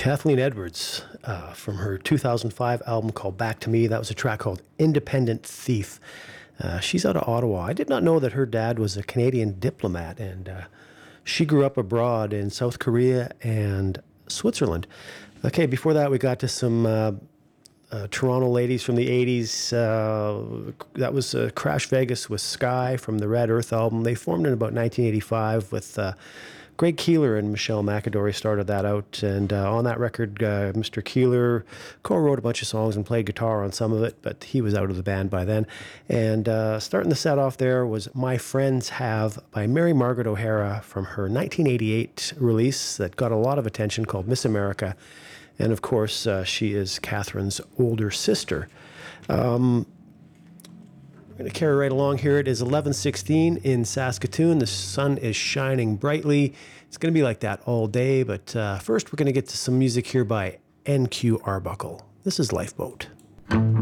Kathleen Edwards from her 2005 album called Back to Me. That was a track called Independent Thief. She's out of Ottawa. I did not know that her dad was a Canadian diplomat, and she grew up abroad in South Korea and Switzerland. Okay, before that, we got to some Toronto ladies from the 80s. That was Crash Vegas with Sky from the Red Earth album. They formed in about 1985 with Greg Keeler and Michelle McAdory started that out. And on that record, Mr. Keeler co-wrote a bunch of songs and played guitar on some of it, but he was out of the band by then. And starting the set off there was My Friends Have by Mary Margaret O'Hara from her 1988 release that got a lot of attention called Miss America. And of course, she is Catherine's older sister. We're going to carry right along here. It is 11:16 in Saskatoon. The sun is shining brightly. It's going to be like that all day. But first, we're going to get to some music here by NQ Arbuckle. This is Lifeboat.